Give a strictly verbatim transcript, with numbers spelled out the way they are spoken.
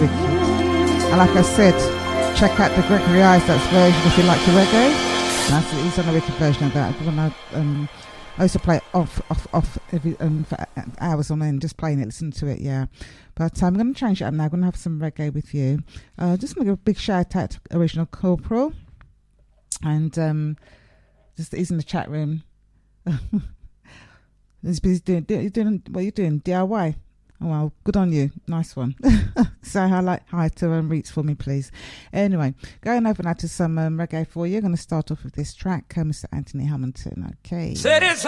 wicked. And like I said, check out the Gregory Isaacs version if you like your reggae. That's, he's on a wicked version of that. When I, um, I used to play it off, off, off every, um, for hours on end, just playing it, listening to it, yeah. But um, I'm going to change it up now. I'm going to have some reggae with you. Uh, just going to give a big shout out to Original Corporal. And um, just he's in the chat room. he's busy doing, doing, doing, what are you doing? D I Y? Oh, well, good on you. Nice one. Say hi, like, hi to um, Reeds for me, please. Anyway, going over now to some um, reggae for you. I'm going to start off with this track, uh, Mister Anthony Hamilton. Okay.